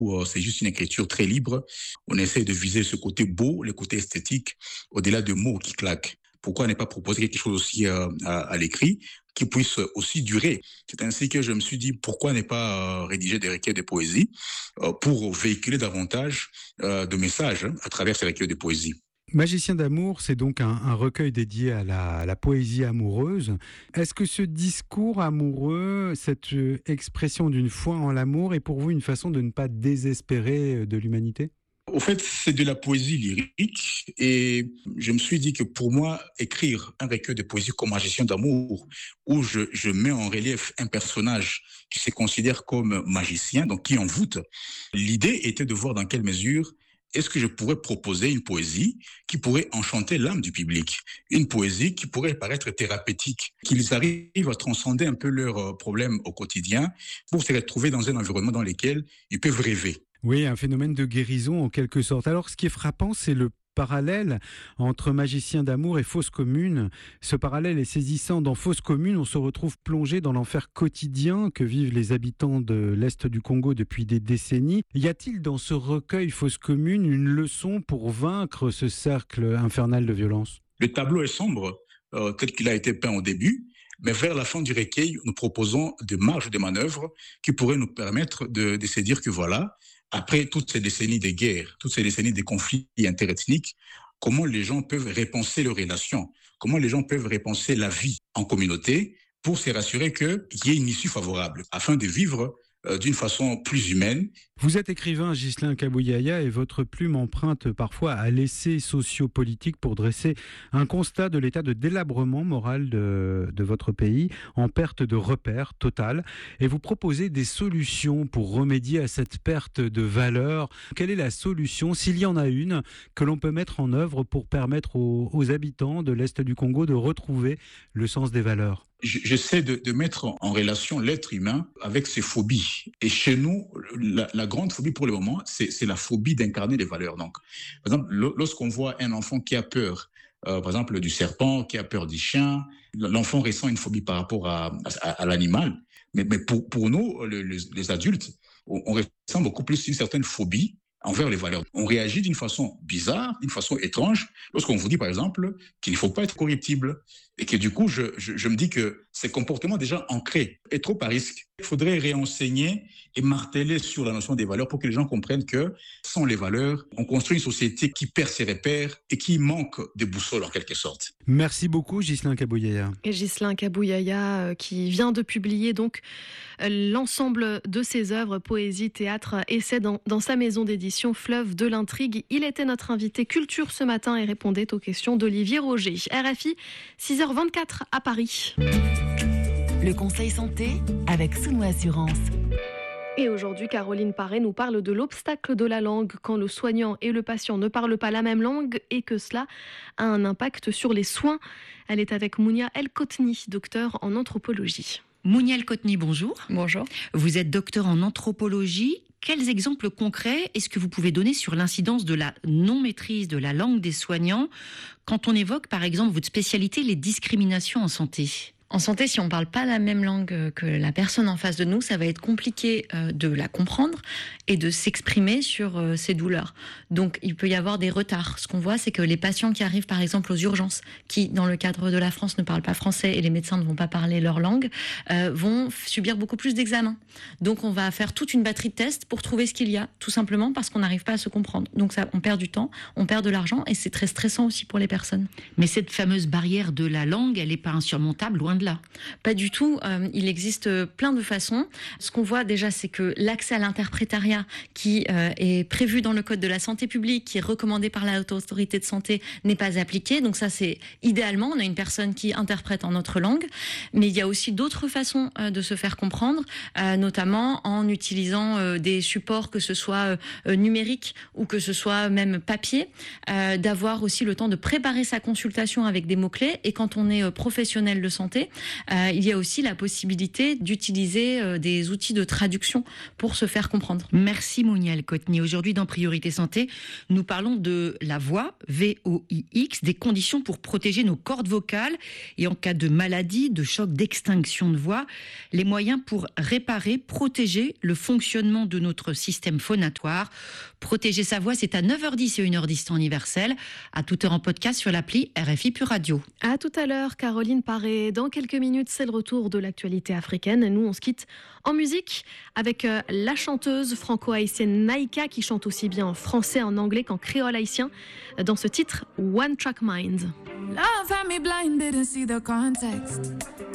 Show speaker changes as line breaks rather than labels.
où c'est juste une écriture très libre. On essaie de viser ce côté beau, le côté esthétique, au-delà de mots qui claquent. Pourquoi ne pas proposer quelque chose aussi à l'écrit qui puisse aussi durer? C'est ainsi que je me suis dit, pourquoi ne pas rédiger des recueils de poésie pour véhiculer davantage de messages à travers ces recueils de poésie.
Magicien d'amour, c'est donc un recueil dédié à la poésie amoureuse. Est-ce que ce discours amoureux, cette expression d'une foi en l'amour, est pour vous une façon de ne pas désespérer de l'humanité ?
Au fait, c'est de la poésie lyrique et je me suis dit que pour moi, écrire un recueil de poésie comme Magicien d'amour, où je mets en relief un personnage qui se considère comme magicien, donc qui envoûte, l'idée était de voir dans quelle mesure est-ce que je pourrais proposer une poésie qui pourrait enchanter l'âme du public, une poésie qui pourrait paraître thérapeutique, qu'ils arrivent à transcender un peu leurs problèmes au quotidien pour se retrouver dans un environnement dans lequel ils peuvent rêver.
Oui, un phénomène de guérison en quelque sorte. Alors, ce qui est frappant, c'est le parallèle entre Magicien d'amour et Fosse commune. Ce parallèle est saisissant. Dans Fosse commune, on se retrouve plongé dans l'enfer quotidien que vivent les habitants de l'Est du Congo depuis des décennies. Y a-t-il dans ce recueil Fosse commune une leçon pour vaincre ce cercle infernal de violence ?
Le tableau est sombre, tel qu'il a été peint au début, mais vers la fin du recueil, nous proposons des marges de manœuvre qui pourraient nous permettre de se dire que voilà, après toutes ces décennies de guerre, toutes ces décennies de conflits interethniques, comment les gens peuvent repenser leurs relations, comment les gens peuvent repenser la vie en communauté pour se rassurer qu'il y ait une issue favorable, afin de vivre d'une façon plus humaine.
Vous êtes écrivain, Ghislain Kabouyaya, et votre plume emprunte parfois à l'essai sociopolitique pour dresser un constat de l'état de délabrement moral de votre pays, en perte de repères totale. Et vous proposez des solutions pour remédier à cette perte de valeur. Quelle est la solution, s'il y en a une, que l'on peut mettre en œuvre pour permettre aux habitants de l'Est du Congo de retrouver le sens des valeurs ?
J'essaie de mettre en relation l'être humain avec ses phobies. Et chez nous, la grande phobie pour le moment, c'est la phobie d'incarner les valeurs. Donc, par exemple, lorsqu'on voit un enfant qui a peur, par exemple, du serpent, qui a peur du chien, l'enfant ressent une phobie par rapport à l'animal. Mais pour nous, les adultes, on ressent beaucoup plus une certaine phobie envers les valeurs. On réagit d'une façon bizarre, d'une façon étrange, lorsqu'on vous dit, par exemple, qu'il ne faut pas être corruptible. Et que du coup, je me dis que ces comportements déjà ancrés est trop à risque. Il faudrait réenseigner et marteler sur la notion des valeurs pour que les gens comprennent que sans les valeurs, on construit une société qui perd ses repères et qui manque de boussole en quelque sorte.
Merci beaucoup, Ghislain Kabouyaya.
Et Ghislain Kabouyaya qui vient de publier donc l'ensemble de ses œuvres, poésie, théâtre, essais dans sa maison d'édition Fleuve de l'intrigue. Il était notre invité culture ce matin et répondait aux questions d'Olivier Roger. RFI, 6h24 à Paris.
Le conseil santé avec Souno Assurance.
Et aujourd'hui, Caroline Paré nous parle de l'obstacle de la langue quand le soignant et le patient ne parlent pas la même langue et que cela a un impact sur les soins. Elle est avec Mounia El-Kotni, docteur en anthropologie.
Mounia El-Kotni, bonjour.
Bonjour.
Vous êtes docteur en anthropologie. Quels exemples concrets est-ce que vous pouvez donner sur l'incidence de la non-maîtrise de la langue des soignants quand on évoque, par exemple, votre spécialité, les discriminations en santé ?
En santé, si on ne parle pas la même langue que la personne en face de nous, ça va être compliqué de la comprendre et de s'exprimer sur ses douleurs. Donc, il peut y avoir des retards. Ce qu'on voit, c'est que les patients qui arrivent, par exemple, aux urgences, qui, dans le cadre de la France, ne parlent pas français et les médecins ne vont pas parler leur langue, vont subir beaucoup plus d'examens. Donc, on va faire toute une batterie de tests pour trouver ce qu'il y a, tout simplement parce qu'on n'arrive pas à se comprendre. Donc, ça, on perd du temps, on perd de l'argent et c'est très stressant aussi pour les personnes.
Mais cette fameuse barrière de la langue, elle n'est pas insurmontable, loin de là.
Pas du tout. Il existe plein de façons. Ce qu'on voit déjà, c'est que l'accès à l'interprétariat qui est prévu dans le Code de la santé publique, qui est recommandé par la Haute Autorité de Santé, n'est pas appliqué. Donc ça, c'est idéalement, on a une personne qui interprète en notre langue. Mais il y a aussi d'autres façons de se faire comprendre, notamment en utilisant des supports, que ce soit numériques ou que ce soit même papier, d'avoir aussi le temps de préparer sa consultation avec des mots-clés. Et quand on est professionnel de santé, il y a aussi la possibilité d'utiliser des outils de traduction pour se faire comprendre.
Merci Mouniel Cotny. Aujourd'hui dans Priorité Santé, nous parlons de la voix, VOIX, des conditions pour protéger nos cordes vocales et en cas de maladie, de choc, d'extinction de voix, les moyens pour réparer, protéger le fonctionnement de notre système phonatoire. Protéger sa voix, c'est à 9h10 et 1h10 temps universel, à toute heure en podcast sur l'appli RFI Pure Radio.
À tout à l'heure, Caroline Paré. Dans quelques minutes, c'est le retour de l'actualité africaine. Nous, on se quitte en musique avec la chanteuse franco-haïtienne Naïka qui chante aussi bien en français, en anglais qu'en créole haïtien dans ce titre One Track Mind.
Love had me blind, didn't see the context.